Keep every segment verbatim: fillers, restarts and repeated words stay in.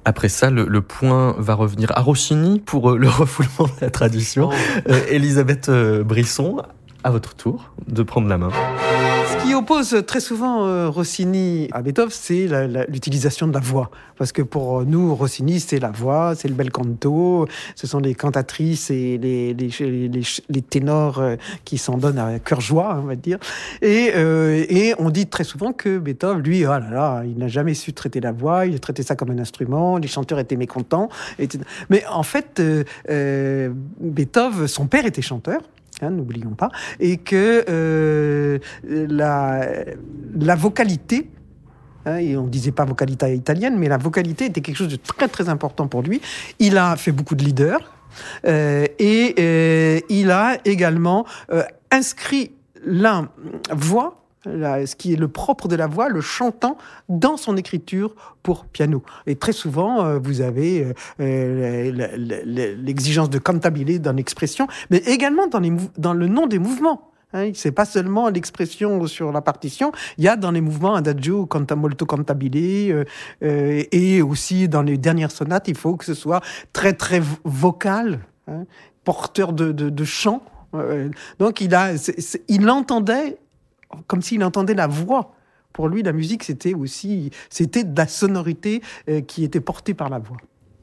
Après ça, le, le point va revenir à Rossini pour euh, le refoulement de la tradition. Oh. Euh, Elisabeth euh, Brisson, à votre tour de prendre la main. Ce qui oppose très souvent euh, Rossini à Beethoven, c'est la, la, l'utilisation de la voix. Parce que pour nous, Rossini, c'est la voix, c'est le bel canto, ce sont les cantatrices et les, les, les, les ténors euh, qui s'en donnent à cœur joie, on va dire. Et, euh, et on dit très souvent que Beethoven, lui, oh là là, il n'a jamais su traiter la voix, il a traité ça comme un instrument, les chanteurs étaient mécontents. Et cetera. Mais en fait, euh, euh, Beethoven, son père était chanteur. Hein, n'oublions pas, et que euh, la, la vocalité, hein, et on ne disait pas vocalité italienne, mais la vocalité était quelque chose de très très important pour lui. Il a fait beaucoup de leaders, euh, et euh, il a également euh, inscrit la voix, la, ce qui est le propre de la voix, le chantant, dans son écriture pour piano. Et très souvent, euh, vous avez euh, l'exigence de cantabile dans l'expression, mais également dans, les, dans le nom des mouvements. Hein, c'est pas seulement l'expression sur la partition, il y a dans les mouvements adagio, canta molto cantabile, euh, euh, et aussi dans les dernières sonates, il faut que ce soit très très vocal, hein, porteur de, de, de chant. Euh, donc il a, c'est, c'est, il entendait comme s'il entendait la voix. Pour lui, la musique, c'était aussi, c'était de la sonorité euh, qui était portée par la voix.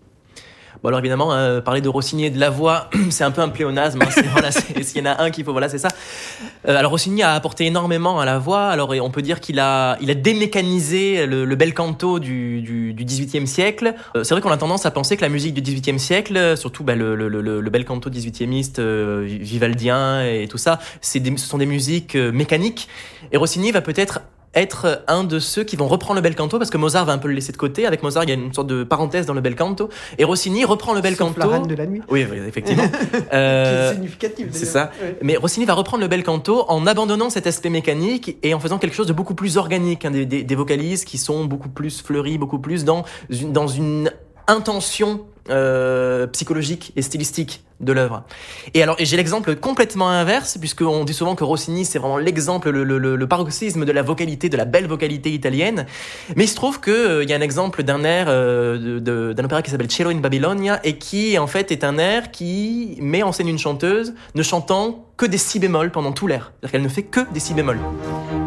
Bon alors évidemment, euh, parler de Rossini et de la voix, c'est un peu un pléonasme. Hein, c'est, voilà, c'est, s'il y en a un qu'il faut, voilà, c'est ça. Euh, alors Rossini a apporté énormément à la voix. Alors on peut dire qu'il a, il a démécanisé le, le bel canto du, du, du dix-huitième siècle. Euh, c'est vrai qu'on a tendance à penser que la musique du dix-huitième siècle, surtout bah, le, le, le, le bel canto dix-huitiémiste, euh, vivaldien et tout ça, c'est des, ce sont des musiques euh, mécaniques. Et Rossini va peut-être être un de ceux qui vont reprendre le bel canto, parce que Mozart va un peu le laisser de côté. Avec Mozart, il y a une sorte de parenthèse dans le bel canto, et Rossini reprend le bel Sauf canto. La Reine de la Nuit. Oui, oui, effectivement. euh, qui est significatif. C'est ça. Oui. Mais Rossini va reprendre le bel canto en abandonnant cet aspect mécanique et en faisant quelque chose de beaucoup plus organique, hein, des, des, des vocalises qui sont beaucoup plus fleuries, beaucoup plus dans une, dans une intention euh, psychologique et stylistique de l'œuvre. Et alors, et j'ai l'exemple complètement inverse, puisqu'on dit souvent que Rossini, c'est vraiment l'exemple, le, le, le paroxysme de la vocalité, de la belle vocalité italienne. Mais il se trouve qu'il euh, y a un exemple d'un air, euh, de, de, d'un opéra qui s'appelle Cielo in Babilonia, et qui, en fait, est un air qui met en scène une chanteuse ne chantant que des si bémols pendant tout l'air. C'est-à-dire qu'elle ne fait que des si bémols.